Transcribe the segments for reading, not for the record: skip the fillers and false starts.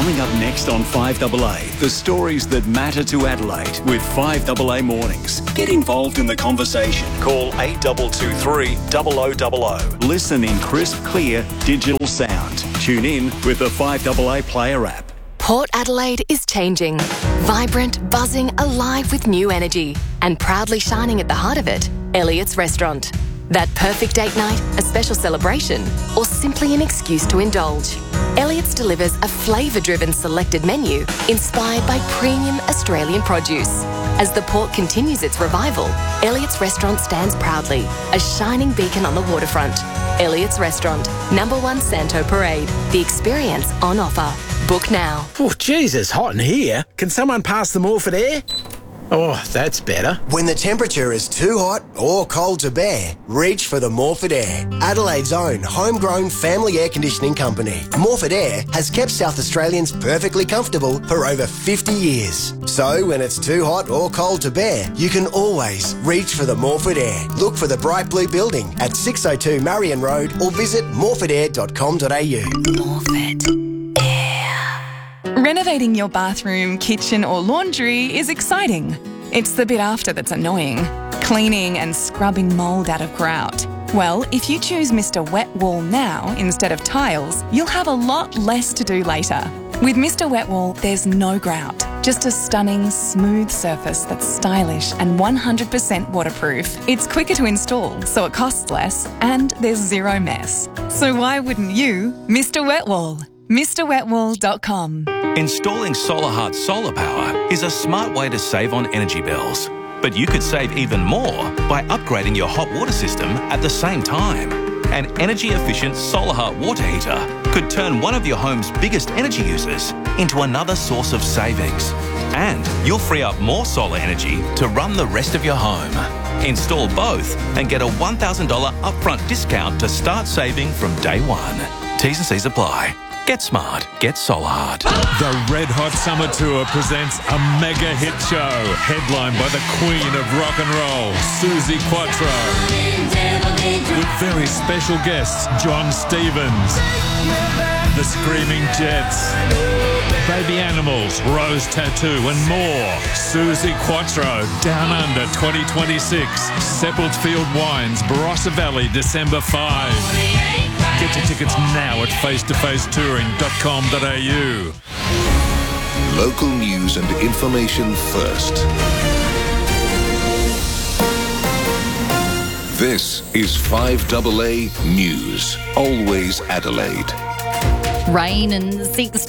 Coming up next on 5AA, the stories that matter to Adelaide with 5AA Mornings. Get involved in the conversation. Call 8223 0000. Listen in crisp, clear, digital sound. Tune in with the 5AA Player app. Port Adelaide is changing. Vibrant, buzzing, alive with new energy. And proudly shining at the heart of it, Elliott's Restaurant. That perfect date night, a special celebration, or simply an excuse to indulge. Elliott's delivers a flavour-driven selected menu inspired by premium Australian produce. As the port continues its revival, Elliott's Restaurant stands proudly, a shining beacon on the waterfront. Elliott's Restaurant, number 1 Santo Parade. The experience on offer. Book now. Oh, Jesus, hot in here. Can someone pass the Morford air? Oh, that's better. When the temperature is too hot or cold to bear, reach for the Morford Air, Adelaide's own homegrown family air conditioning company. Morford Air has kept South Australians perfectly comfortable for over 50 years. So when it's too hot or cold to bear, you can always reach for the Morford Air. Look for the bright blue building at 602 Marion Road or visit morfordair.com.au. Morford. Renovating your bathroom, kitchen or laundry is exciting. It's the bit after that's annoying. Cleaning and scrubbing mould out of grout. Well, if you choose Mr. Wet Wall now instead of tiles, you'll have a lot less to do later. With Mr. Wet Wall, there's no grout. Just a stunning, smooth surface that's stylish and 100% waterproof. It's quicker to install, so it costs less, and there's zero mess. So why wouldn't you Mr. Wet Wall? MrWetWall.com. Installing SolarHeart solar power is a smart way to save on energy bills. But you could save even more by upgrading your hot water system at the same time. An energy-efficient SolarHeart water heater could turn one of your home's biggest energy users into another source of savings. And you'll free up more solar energy to run the rest of your home. Install both and get a $1,000 upfront discount to start saving from day one. T's and C's apply. Get smart. Get SolarHeart. The Red Hot Summer Tour presents a mega hit show headlined by the Queen of Rock and Roll, Suzi Quatro, with very special guests John Stevens, The Screaming Jets, Baby Animals, Rose Tattoo and more. Suzi Quatro, Down Under 2026, Seppeltsfield Wines, Barossa Valley, December 5. Get your tickets now at facetofacetouring.com.au. Local news and information first. This is 5AA News. Always Adelaide. Rain and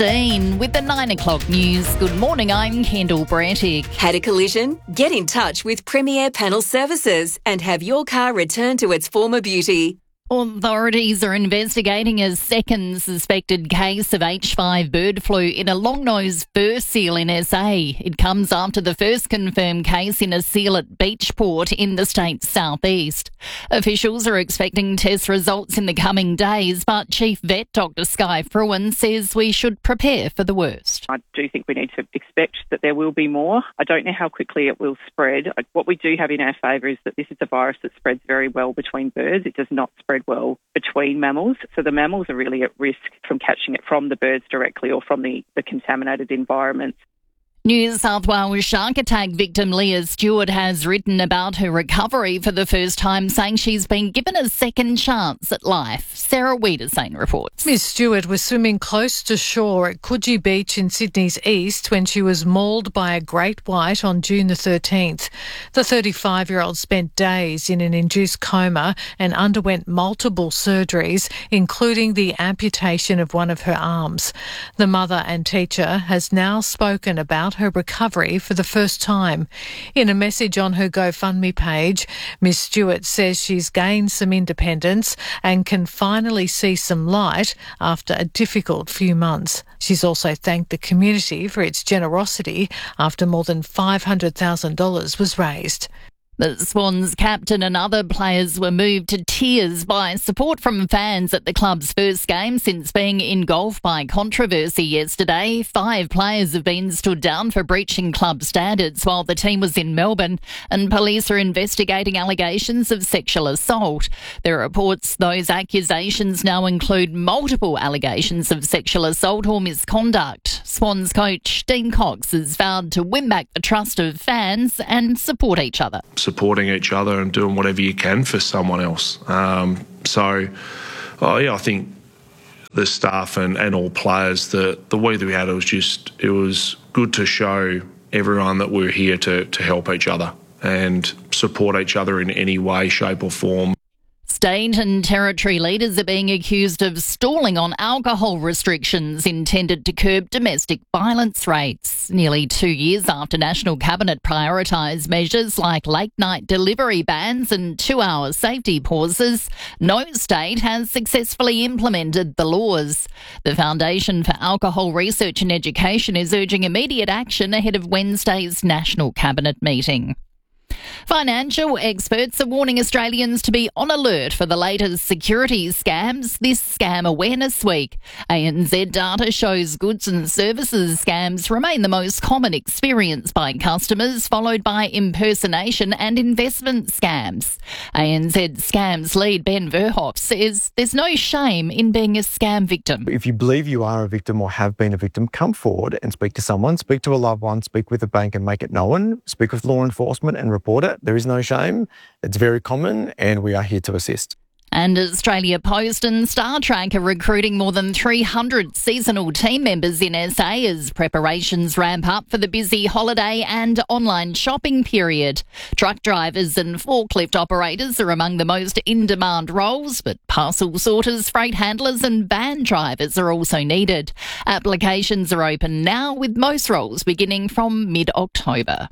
16 with the 9 o'clock news. Good morning, I'm Kendall Brantick. Had a collision? Get in touch with Premier Panel Services and have your car returned to its former beauty. Authorities are investigating a second suspected case of H5 bird flu in a long-nosed fur seal in SA. It comes after the first confirmed case in a seal at Beachport in the state's southeast. Officials are expecting test results in the coming days, but Chief Vet Dr Skye Fruin says we should prepare for the worst. I do think we need to expect that there will be more. I don't know how quickly it will spread. What we do have in our favour is that this is a virus that spreads very well between birds. It does not spread well between mammals. So the mammals are really at risk from catching it from the birds directly or from the contaminated environments. New South Wales shark attack victim Leah Stewart has written about her recovery for the first time, saying she's been given a second chance at life. Sarah Wiedersane reports. Miss Stewart was swimming close to shore at Coogee Beach in Sydney's east when she was mauled by a great white on June the 13th. The 35-year-old spent days in an induced coma and underwent multiple surgeries, including the amputation of one of her arms. The mother and teacher has now spoken about her recovery for the first time. In a message on her GoFundMe page, Miss Stewart says she's gained some independence and can finally see some light after a difficult few months. She's also thanked the community for its generosity after more than $500,000 was raised. The Swans captain and other players were moved to tears by support from fans at the club's first game since being engulfed by controversy yesterday. 5 players have been stood down for breaching club standards while the team was in Melbourne, and police are investigating allegations of sexual assault. There are reports those accusations now include multiple allegations of sexual assault or misconduct. Swans coach Dean Cox has vowed to win back the trust of fans and support each other. Supporting each other and doing whatever you can for someone else. I think the staff and all players, the week that we had, it was good to show everyone that we're here to help each other and support each other in any way, shape or form. State and territory leaders are being accused of stalling on alcohol restrictions intended to curb domestic violence rates. Nearly 2 years after National Cabinet prioritised measures like late-night delivery bans and 2-hour safety pauses, no state has successfully implemented the laws. The Foundation for Alcohol Research and Education is urging immediate action ahead of Wednesday's National Cabinet meeting. Financial experts are warning Australians to be on alert for the latest securities scams this Scam Awareness Week. ANZ data shows goods and services scams remain the most common experience by customers, followed by impersonation and investment scams. ANZ Scams lead Ben Verhoff says there's no shame in being a scam victim. If you believe you are a victim or have been a victim, come forward and speak to someone, speak to a loved one, speak with a bank and make it known, speak with law enforcement and report it. There is no shame. It's very common and we are here to assist. And Australia Post and Star Trek are recruiting more than 300 seasonal team members in SA as preparations ramp up for the busy holiday and online shopping period. Truck drivers and forklift operators are among the most in-demand roles, but parcel sorters, freight handlers and van drivers are also needed. Applications are open now, with most roles beginning from mid-October.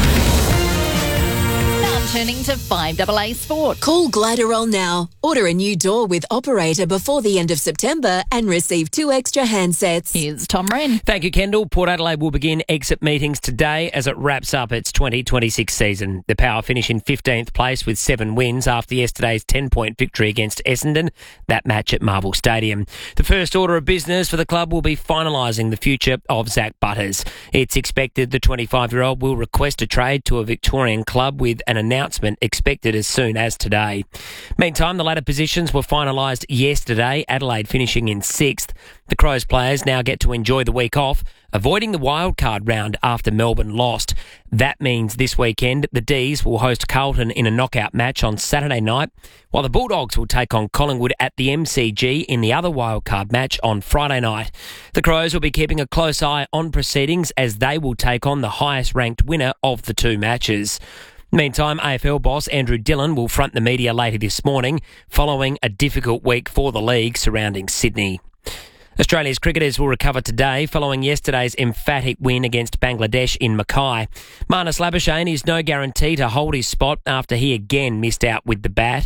Turning to 5AA Sport. Call Gliderol now. Order a new door with Operator before the end of September and receive 2 extra handsets. Here's Tom Wren. Thank you, Kendall. Port Adelaide will begin exit meetings today as it wraps up its 2026 season. The Power finish in 15th place with 7 wins after yesterday's 10-point victory against Essendon, that match at Marvel Stadium. The first order of business for the club will be finalising the future of Zach Butters. It's expected the 25-year-old will request a trade to a Victorian club, with an announcement expected as soon as today. Meantime, the ladder positions were finalised yesterday, Adelaide finishing in 6th. The Crows players now get to enjoy the week off, avoiding the wildcard round after Melbourne lost. That means this weekend the D's will host Carlton in a knockout match on Saturday night, while the Bulldogs will take on Collingwood at the MCG in the other wildcard match on Friday night. The Crows will be keeping a close eye on proceedings as they will take on the highest ranked winner of the 2 matches. Meantime, AFL boss Andrew Dillon will front the media later this morning, following a difficult week for the league surrounding Sydney. Australia's cricketers will recover today following yesterday's emphatic win against Bangladesh in Mackay. Marnus Labuschagne is no guarantee to hold his spot after he again missed out with the bat.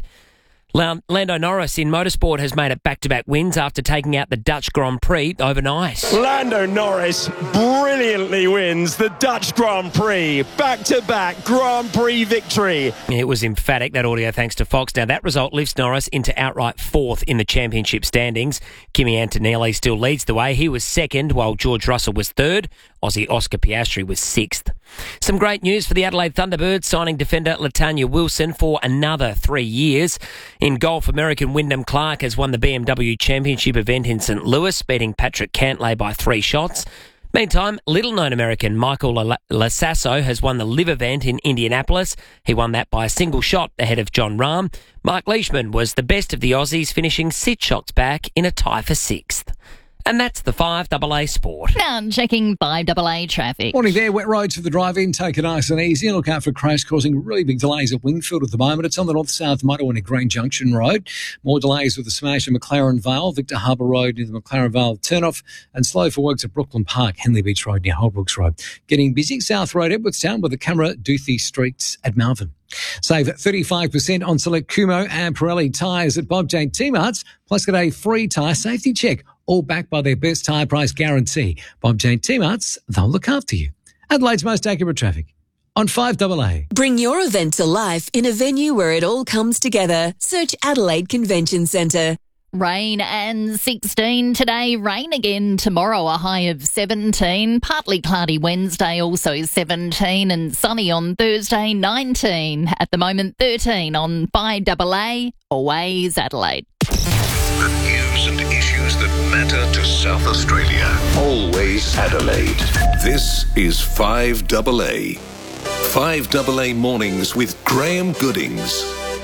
Lando Norris in motorsport has made it back-to-back wins after taking out the Dutch Grand Prix overnight. Lando Norris brilliantly wins the Dutch Grand Prix. Back-to-back Grand Prix victory. It was emphatic, that audio, thanks to Fox. Now, that result lifts Norris into outright 4th in the championship standings. Kimi Antonelli still leads the way. He was 2nd, while George Russell was 3rd. Aussie Oscar Piastri was 6th. Some great news for the Adelaide Thunderbirds, signing defender Latanya Wilson for another 3 years. In golf, American Wyndham Clark has won the BMW Championship event in St. Louis, beating Patrick Cantlay by 3 shots. Meantime, little-known American Michael Lasasso has won the LIV event in Indianapolis. He won that by a single shot ahead of John Rahm. Mark Leishman was the best of the Aussies, finishing 6 shots back in a tie for 6th. And that's the 5AA Sport. Now checking 5AA traffic. Morning there. Wet roads for the drive-in. Take it nice and easy. Look out for crash causing really big delays at Wingfield at the moment. It's on the north-south motorway at Green Junction Road. More delays with the smash at McLaren Vale, Victor Harbour Road near the McLaren Vale turn-off, and slow for works at Brooklyn Park, Henley Beach Road near Holbrooks Road. Getting busy South Road, Edwardstown with the camera, Doothie Streets at Malvern. Save 35% on select Kumo and Pirelli tyres at Bob Jane T-Marts, plus get a free tyre safety check, all backed by their best tyre price guarantee. Bob Jane T-Marts, they'll look after you. Adelaide's most accurate traffic on 5AA. Bring your event to life in a venue where it all comes together. Search Adelaide Convention Centre. Rain and 16 today, rain again tomorrow, a high of 17. Partly cloudy Wednesday, also 17, and sunny on Thursday, 19. At the moment, 13 on 5AA, always Adelaide. The news and issues that matter to South Australia. always Adelaide. This is 5AA. 5AA Mornings with Graham Goodings.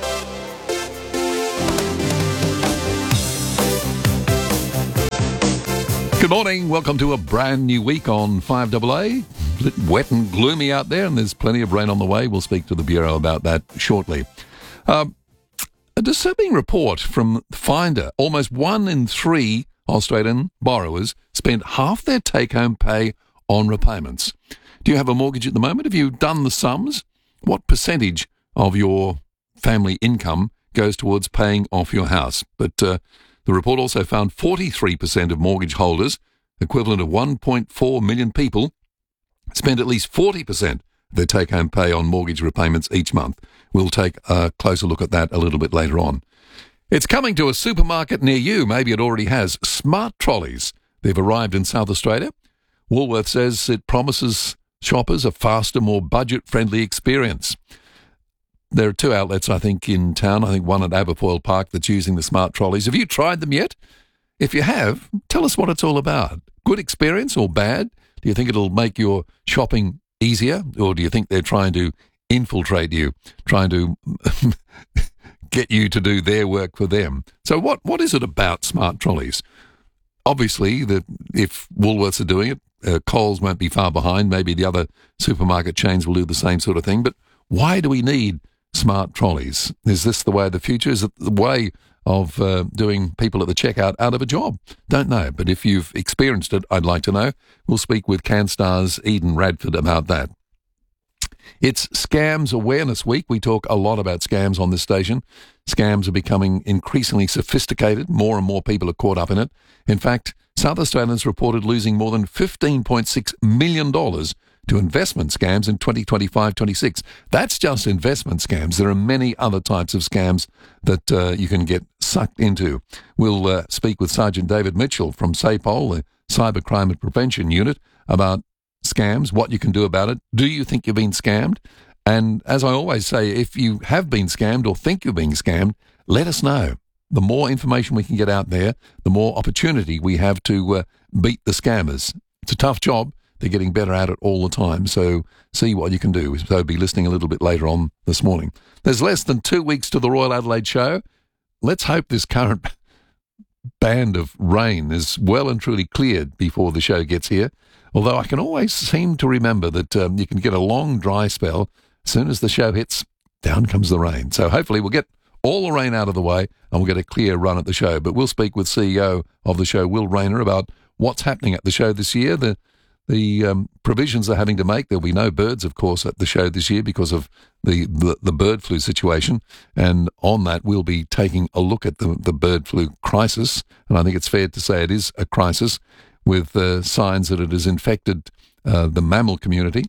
Good morning. Welcome to a brand new week on 5AA. A bit wet and gloomy out there, and there's plenty of rain on the way. We'll speak to the Bureau about that shortly. A disturbing report from Finder. Almost 1 in 3 Australian borrowers spent half their take-home pay on repayments. Do you have a mortgage at the moment? Have you done the sums? What percentage of your family income goes towards paying off your house? But the report also found 43% of mortgage holders, equivalent of 1.4 million people, spend at least 40% of their take-home pay on mortgage repayments each month. We'll take a closer look at that a little bit later on. It's coming to a supermarket near you. Maybe it already has. Smart trolleys. They've arrived in South Australia. Woolworths says it promises shoppers a faster, more budget-friendly experience. There are 2 outlets, I think, in town. I think one at Aberfoyle Park that's using the smart trolleys. Have you tried them yet? If you have, tell us what it's all about. Good experience or bad? Do you think it'll make your shopping easier? Or do you think they're trying to infiltrate you, trying to get you to do their work for them? So what is it about smart trolleys? Obviously, if Woolworths are doing it, Coles won't be far behind. Maybe the other supermarket chains will do the same sort of thing. But why do we need smart trolleys? Is this the way of the future? Is it the way of doing people at the checkout out of a job? Don't know. But if you've experienced it, I'd like to know. We'll speak with CanStar's Eden Radford about that. It's Scams Awareness Week. We talk a lot about scams on this station. Scams are becoming increasingly sophisticated. More and more people are caught up in it. In fact, South Australians reported losing more than $15.6 million to investment scams in 2025-26. That's just investment scams. There are many other types of scams that you can get sucked into. We'll speak with Sergeant David Mitchell from SAPOL, the Cybercrime and Prevention Unit, about scams, what you can do about it. Do you think you've been scammed? And as I always say, if you have been scammed or think you're being scammed, let us know. The more information we can get out there, the more opportunity we have to beat the scammers. It's a tough job. They're getting better at it all the time. So see what you can do. So be listening a little bit later on this morning. There's less than 2 weeks to the Royal Adelaide Show. Let's hope this current band of rain is well and truly cleared before the show gets here. Although I can always seem to remember that you can get a long dry spell. As soon as the show hits, down comes the rain. So hopefully we'll get all the rain out of the way and we'll get a clear run at the show. But we'll speak with CEO of the show, Will Rayner, about what's happening at the show this year. The provisions they're having to make. There'll be no birds, of course, at the show this year because of the bird flu situation. And on that, we'll be taking a look at the bird flu crisis. And I think it's fair to say it is a crisis with signs that it has infected the mammal community.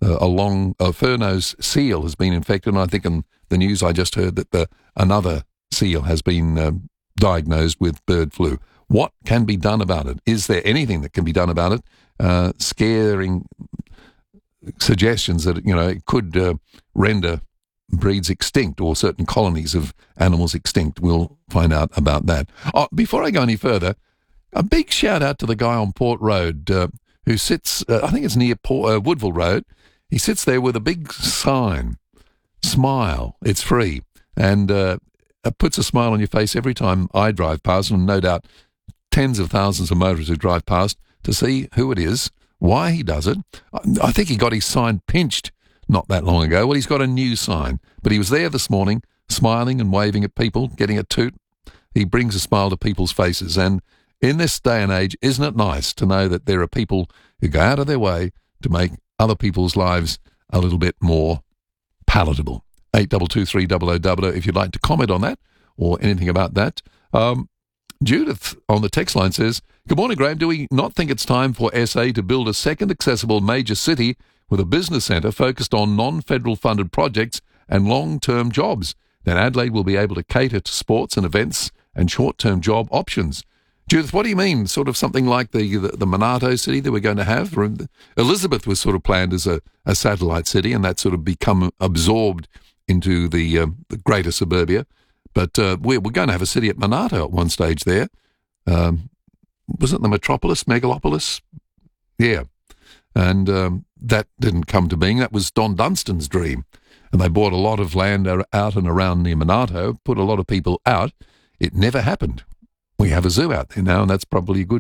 A fur-nosed seal has been infected. And I think in the news I just heard that another seal has been diagnosed with bird flu. What can be done about it? Is there anything that can be done about it? Scaring suggestions that it could render breeds extinct or certain colonies of animals extinct. We'll find out about that. Before I go any further, a big shout out to the guy on Port Road who sits, I think it's near Woodville Road. He sits there with a big sign, "Smile, it's free," and it puts a smile on your face every time I drive past, and no doubt tens of thousands of motorists who drive past, to see who it is, why he does it. I think he got his sign pinched not that long ago. Well, he's got a new sign, but he was there this morning smiling and waving at people, getting a toot. He brings a smile to people's faces. And in this day and age, isn't it nice to know that there are people who go out of their way to make other people's lives a little bit more palatable? 8223 if you'd like to comment on that or anything about that. Judith on the text line says, "Good morning, Graham. Do we not think it's time for SA to build a second accessible major city with a business centre focused on non-federal funded projects and long-term jobs? Then Adelaide will be able to cater to sports and events and short-term job options." Judith, what do you mean? Sort of something like the Monarto city that we're going to have? Elizabeth was sort of planned as a satellite city, and that sort of become absorbed into the greater suburbia. But we're going to have a city at Monarto at one stage there. was it the Megalopolis? Yeah. And that didn't come to being. That was Don Dunstan's dream. And they bought a lot of land out and around near Monarto, put a lot of people out. It never happened. We have a zoo out there now, and that's probably a good